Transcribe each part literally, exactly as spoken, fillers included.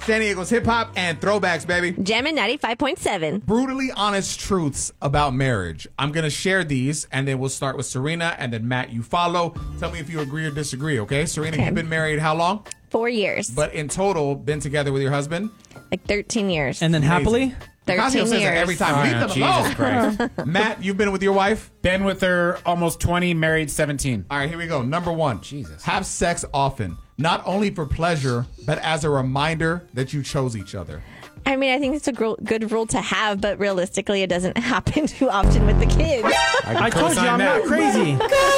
San Diego's hip hop and throwbacks, baby. Jammin' ninety-five point seven. Brutally honest truths about marriage. I'm going to share these, and then we'll start with Serena, and then Matt, you follow. Tell me if you agree or disagree, okay? Serena, Okay. you've been married how long? Four years. But in total, been together with your husband? Like thirteen years. And then happily? Ocasio says that years. every time. Oh, Leave yeah, them Jesus alone. Christ. Matt, you've been with your wife? Been with her almost twenty, married seventeen. All right, here we go. Number one. Jesus. Have sex often. Not only for pleasure, but as a reminder that you chose each other. I mean, I think it's a gr- good rule to have, but realistically, it doesn't happen too often with the kids. I told you co-sign I'm that. not crazy.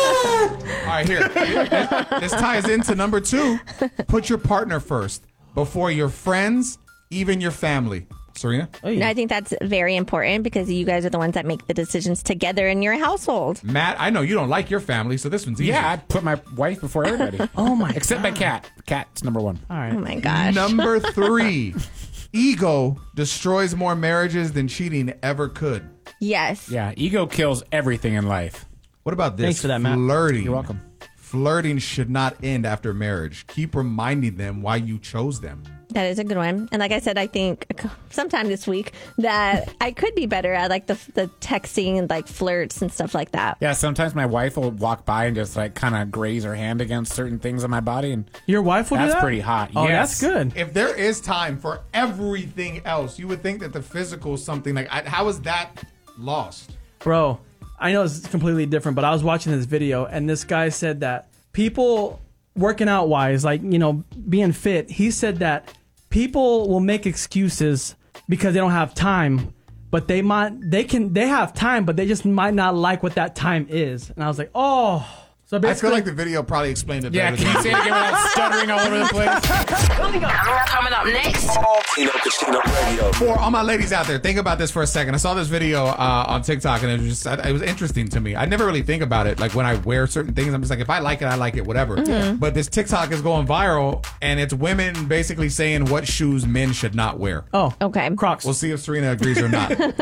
All right, here. This, this ties into number two. Put your partner first before your friends, even your family. Serena? And I think that's very important because you guys are the ones that make the decisions together in your household. Matt, I know you don't like your family, so this one's easy. Yeah, I put my wife before everybody. Oh, my Except my cat. Cat's number one. All right. Oh my gosh. Number three. Ego destroys more marriages than cheating ever could. Yes. Yeah, ego kills everything in life. What about this? Thanks for that, Matt. Flirting. You're welcome. Flirting should not end after marriage. Keep reminding them why you chose them. That is a good one. And like I said, I think sometime this week that I could be better at like the the texting and like flirts and stuff like that. Yeah, sometimes my wife will walk by and just like kind of graze her hand against certain things on my body, and Your wife will do that's that? pretty hot. Oh, Yes. that's good. If there is time for everything else, you would think that the physical is something like, I, how is that lost? Bro, I know it's completely different, but I was watching this video, and this guy said that people working out wise, like, you know, being fit, he said that people will make excuses because they don't have time, but they might, they can, they have time, but they just might not like what that time is. And I was like, oh. So I basically, feel like the video probably explained it Yeah, better can you than say it again without stuttering all over the place? Coming up next. Tino Casino Radio. For all my ladies out there, think about this for a second. I saw this video uh, on TikTok, and it was just it was interesting to me. I never really think about it. Like when I wear certain things, I'm just like, if I like it, I like it, whatever. Mm-hmm. But this TikTok is going viral, and it's women basically saying what shoes men should not wear. oh, Okay. Crocs. We'll see if Serena agrees or not.